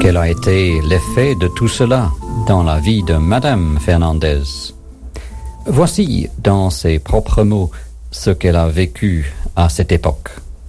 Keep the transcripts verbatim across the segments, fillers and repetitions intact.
Quel a été l'effet de tout cela dans la vie de Madame Fernandez? Voici, dans ses propres mots, ce qu'elle a vécu à cette époque.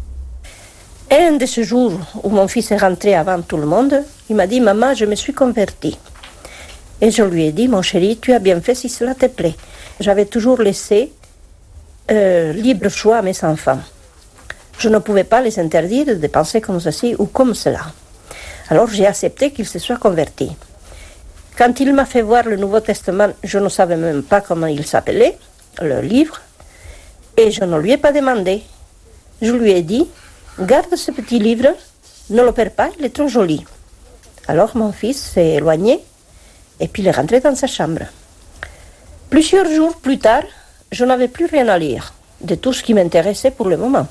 Un de ces jours où mon fils est rentré avant tout le monde, il m'a dit « Maman, je me suis convertie ». Et je lui ai dit « Mon chéri, tu as bien fait si cela te plaît ». J'avais toujours laissé euh, libre choix à mes enfants. Je ne pouvais pas les interdire de penser comme ceci ou comme cela. Alors j'ai accepté qu'il se soit converti. Quand il m'a fait voir le Nouveau Testament, je ne savais même pas comment il s'appelait, le livre, et je ne lui ai pas demandé. Je lui ai dit, garde ce petit livre, ne le perds pas, il est trop joli. Alors mon fils s'est éloigné, et puis il est rentré dans sa chambre. Plusieurs jours plus tard, je n'avais plus rien à lire, de tout ce qui m'intéressait pour le moment.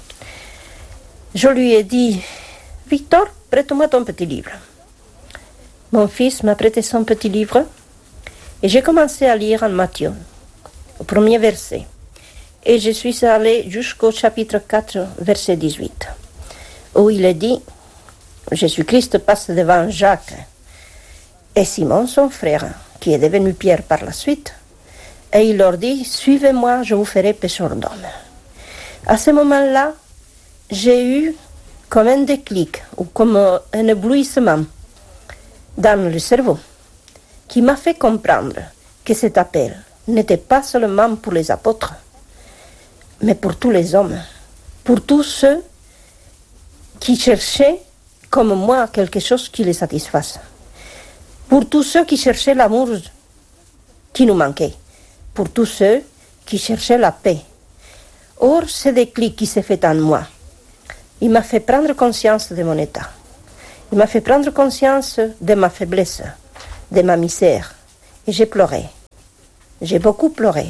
Je lui ai dit, Victor, prête-moi ton petit livre. Mon fils m'a prêté son petit livre et j'ai commencé à lire en Matthieu, au premier verset. Et je suis allée jusqu'au chapitre quatre, verset dix-huit, où il est dit, Jésus-Christ passe devant Jacques et Simon, son frère, qui est devenu Pierre par la suite, et il leur dit, suivez-moi, je vous ferai pécheurs d'hommes. À ce moment-là, j'ai eu comme un déclic ou comme un éblouissement dans le cerveau qui m'a fait comprendre que cet appel n'était pas seulement pour les apôtres, mais pour tous les hommes, pour tous ceux qui cherchaient, comme moi, quelque chose qui les satisfasse, pour tous ceux qui cherchaient l'amour qui nous manquait, pour tous ceux qui cherchaient la paix. Or, ce déclic qui s'est fait en moi, il m'a fait prendre conscience de mon état. Il m'a fait prendre conscience de ma faiblesse, de ma misère. Et j'ai pleuré. J'ai beaucoup pleuré.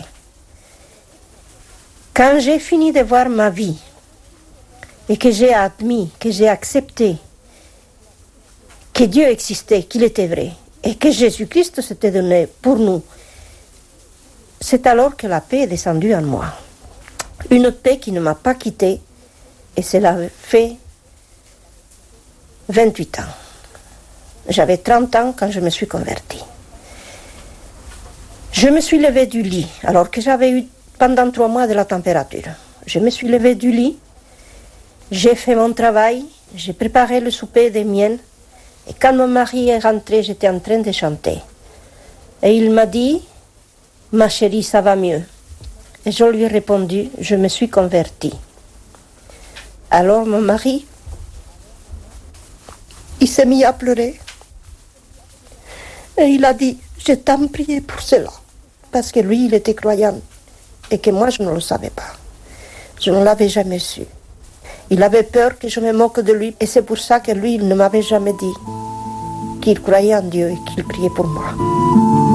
Quand j'ai fini de voir ma vie et que j'ai admis, que j'ai accepté que Dieu existait, qu'il était vrai et que Jésus-Christ s'était donné pour nous, c'est alors que la paix est descendue en moi. Une paix qui ne m'a pas quittée. Et cela fait vingt-huit ans. J'avais trente ans quand je me suis convertie. Je me suis levée du lit, alors que j'avais eu pendant trois mois de la température. Je me suis levée du lit, j'ai fait mon travail, j'ai préparé le souper des miennes, et quand mon mari est rentré, j'étais en train de chanter. Et il m'a dit, ma chérie, ça va mieux. Et je lui ai répondu, je me suis convertie. Alors mon mari, il s'est mis à pleurer. Et il a dit, je t'en prié pour cela. Parce que lui, il était croyant. Et que moi, je ne le savais pas. Je ne l'avais jamais su. Il avait peur que je me moque de lui. Et c'est pour ça que lui, il ne m'avait jamais dit qu'il croyait en Dieu et qu'il priait pour moi.